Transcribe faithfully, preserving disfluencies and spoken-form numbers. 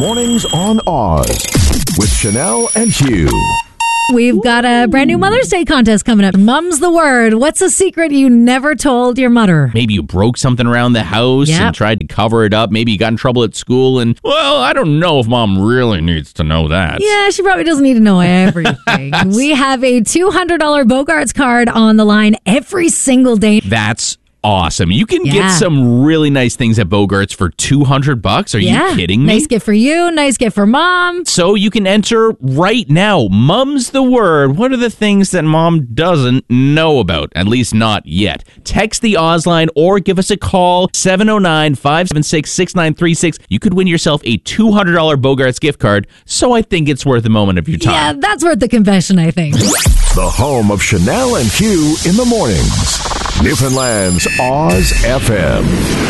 Mornings on Oz with Chanel and Hugh. We've got a brand new Mother's Day contest coming up. Mum's the word. What's a secret you never told your mother? Maybe you broke something around the house Yep. and tried to cover it up. Maybe you got in trouble at school and, well, I don't know if mom really needs to know that. Yeah, she probably doesn't need to know everything. We have a two hundred dollars Bogarts card on the line every single day. That's awesome. You can Yeah. get some really nice things at Bogarts for two hundred bucks. Are yeah. you kidding me? Nice gift for you. Nice gift for mom. So you can enter right now. Mum's the word. What are the things that mom doesn't know about? At least not yet. Text the Oz line or give us a call, seven oh nine, five seven six, six nine three six. You could win yourself a two hundred dollars Bogarts gift card, so I think it's worth a moment of your time. Yeah, that's worth the confession, I think. The home of Chanel and Hugh in the mornings. Newfoundland's Oz F M.